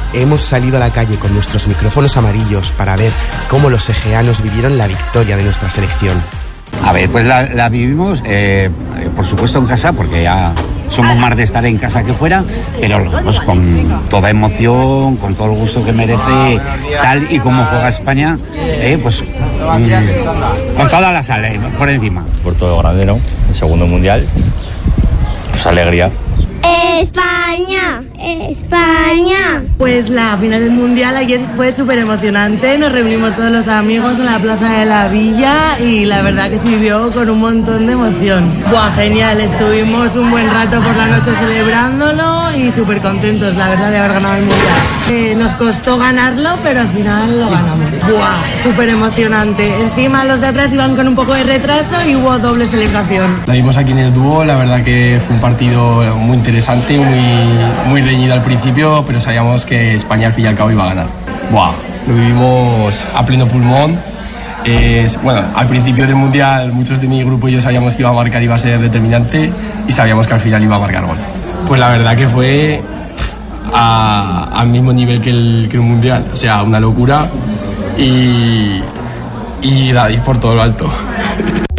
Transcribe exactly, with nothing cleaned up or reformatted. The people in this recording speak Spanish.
hemos salido a la calle con nuestros micrófonos amarillos para ver cómo los egeanos vivieron la victoria de nuestra selección. A ver, pues la, la vivimos, eh, por supuesto en casa, porque ya somos más de estar en casa que fuera, pero pues, con toda emoción, con todo el gusto que merece, tal y como juega España, eh, pues mm, con toda la sal, eh, por encima. Por todo grande, ¿no? El segundo mundial, pues alegría. España, España. Pues la final del mundial ayer fue súper emocionante, nos reunimos todos los amigos en la plaza de la Villa y la verdad que se vivió con un montón de emoción. Buah, genial, estuvimos un buen rato por la noche celebrándolo y súper contentos, la verdad, de haber ganado el mundial. Eh, nos costó ganarlo, pero al final lo ganamos. Buah, súper emocionante. Encima los de atrás iban con un poco de retraso y hubo doble celebración. La vimos aquí en el dúo, la verdad que fue un partido muy interesante, muy, muy reñido al principio, pero sabíamos que España al fin y al cabo iba a ganar. Buah, lo vivimos a pleno pulmón. Eh, bueno, al principio del mundial muchos de mi grupo y yo sabíamos que iba a marcar, iba a ser determinante y sabíamos que al final iba a marcar gol. Pues la verdad que fue a, al mismo nivel que el, que el mundial, o sea, una locura y, y David por todo lo alto.